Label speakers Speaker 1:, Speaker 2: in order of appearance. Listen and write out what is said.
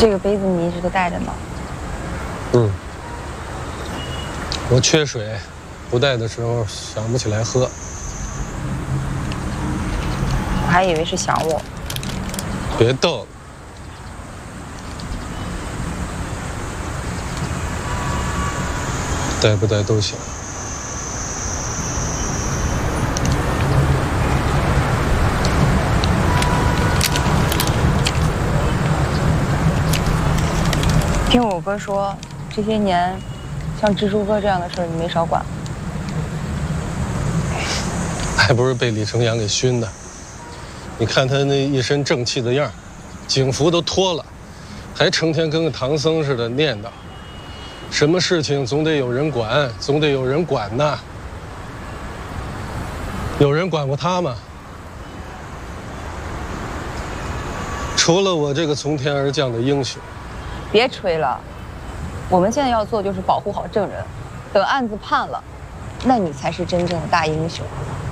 Speaker 1: 这个杯子你一直都带着呢。
Speaker 2: 我缺水，不带的时候想不起来喝。
Speaker 1: 我还以为是想我。
Speaker 2: 别逗了。带不带都行。
Speaker 1: 听我哥说，这些年，像蜘蛛哥这样的事儿你没少管。
Speaker 2: 还不是被李成阳给熏的。你看他那一身正气的样儿，警服都脱了，还成天跟个唐僧似的念叨，什么事情总得有人管，总得有人管呐。有人管过他吗？除了我这个从天而降的英雄。
Speaker 1: 别吹了，我们现在要做就是保护好证人，等案子判了，那你才是真正的大英雄。